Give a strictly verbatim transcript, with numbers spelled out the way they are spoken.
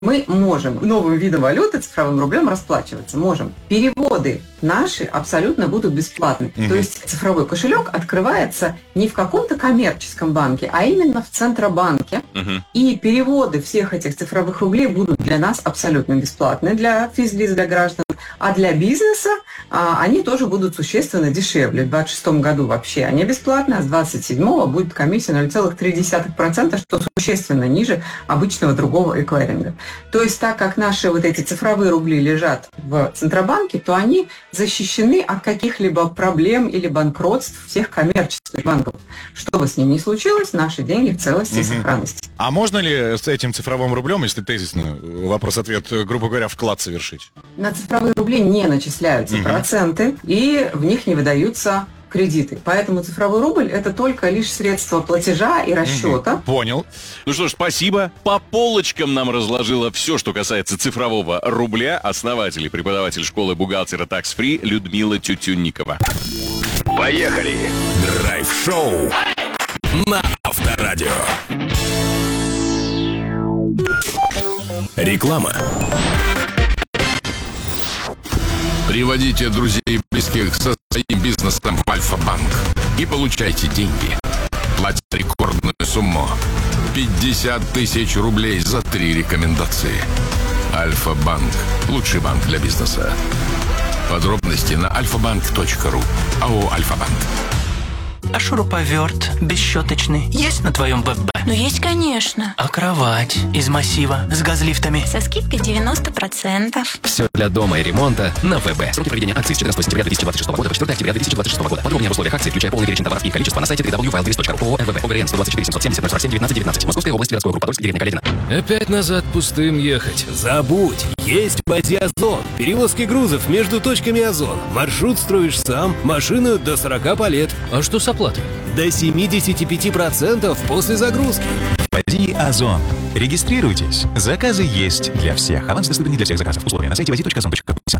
Мы можем новым видом валюты, цифровым рублем, расплачиваться. Можем. Переводы наши абсолютно будут бесплатны. Mm-hmm. То есть цифровой кошелек открывается не в каком-то коммерческом банке, а именно в Центробанке. Mm-hmm. И переводы всех этих цифровых рублей будут для нас абсолютно бесплатны, для физлиц, для граждан. А для бизнеса а, они тоже будут существенно дешевле. В двадцать шестом году вообще они бесплатны, а с двадцать седьмого будет комиссия ноль целых три десятых процента, что существенно ниже обычного другого эквайринга. То есть так как наши вот эти цифровые рубли лежат в Центробанке, то они защищены от каких-либо проблем или банкротств всех коммерческих банков. Что бы с ним ни случилось, наши деньги в целости и сохранности. А можно ли с этим цифровым рублем, если тезисно, вопрос-ответ, грубо говоря, вклад совершить? На цифровые рубли не начисляются угу. проценты, и в них не выдаются кредиты. Поэтому цифровой рубль – это только лишь средство платежа и расчета. Угу. Понял. Ну что ж, спасибо. По полочкам нам разложила все, что касается цифрового рубля, основатель и преподаватель школы бухгалтера Tax Free Людмила Тютюнникова. Поехали! Драйв-шоу на Авторадио. Реклама. Приводите друзей и близких со своим бизнесом в Альфа-банк и получайте деньги. Платят рекордную сумму – пятьдесят тысяч рублей за три рекомендации. Альфа-банк – лучший банк для бизнеса. Подробности на альфа-банк точка ру. АО «Альфа-банк». А шуруповерт бесщеточный есть на твоем ВБ? Ну есть, конечно. А кровать из массива с газлифтами? Со скидкой девяносто процентов. Все для дома и ремонта на ВБ. Сроки проведения акции с четырнадцатого сентября две тысячи двадцать шестого года по четвёртого октября две тысячи двадцать шестого года. Подробнее об условиях акции, включая полный перечень товаров и их количество, на сайте дабл ю дабл ю дабл ю точка ру. ООО МВБ. ОГРН сто двадцать четыре семьсот семьдесят ноль сорок семь девятнадцать девятнадцать. Московская область, городской округ, Подольск, деревня Каледина. Опять назад пустым ехать. Забудь. Есть пати Озон. Перевозки грузов между точками Озон. Маршрут строишь сам, машину до сорока по лет. А что с оплатой? До семьдесят пять процентов после загрузки. Пати Озон. Регистрируйтесь. Заказы есть для всех. Аванс доступен не для всех заказов. Условия на сайте вози точка озон точка ком.